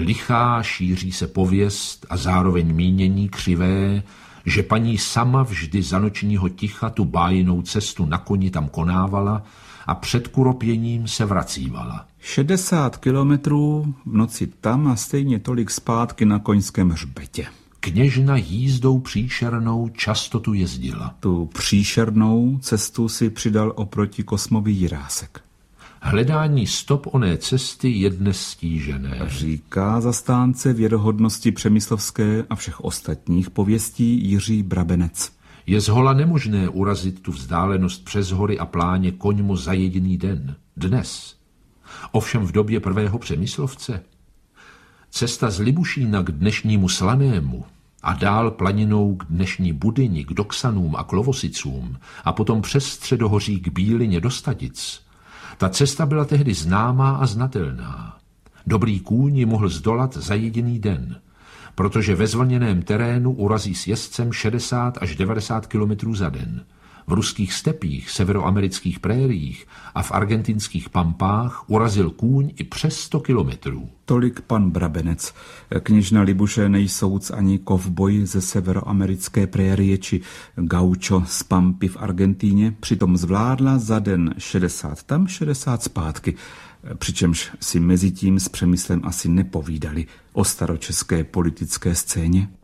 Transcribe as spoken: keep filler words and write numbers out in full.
Lichá šíří se pověst a zároveň mínění křivé, že paní sama vždy za nočního ticha tu bájnou cestu na koni tam konávala a před kuropěním se vracívala. šedesát kilometrů v noci tam a stejně tolik zpátky na koňském hřbetě. Kněžna jízdou příšernou často tu jezdila. Tu příšernou cestu si přidal oproti Kosmovi Jirásek. Hledání stop oné cesty je dnes stížené. Říká zastánce věrohodnosti přemyslovské a všech ostatních pověstí Jiří Brabenec. Je zhola nemožné urazit tu vzdálenost přes hory a pláně koňmu za jediný den. Dnes. Ovšem v době prvého Přemyslovce. Cesta z Libušína k dnešnímu Slanému a dál planinou k dnešní Budyni, k Doksanům a Klovosicům a potom přes Středohoří k Bílině do Stadic. Ta cesta byla tehdy známá a znatelná. Dobrý kůň ji mohl zdolat za jediný den, protože ve zvlněném terénu urazí s jezdcem šedesát až devadesát kilometrů za den. V ruských stepích, severoamerických prériích a v argentinských pampách urazil kůň i přes sto kilometrů. Tolik pan Brabenec. Kněžna Libuše nejsouc ani kovboj ze severoamerické prérie či gaucho z Pampy v Argentíně přitom zvládla za den šedesát tam, šedesát zpátky, přičemž si mezitím s Přemyslem asi nepovídali o staročeské politické scéně.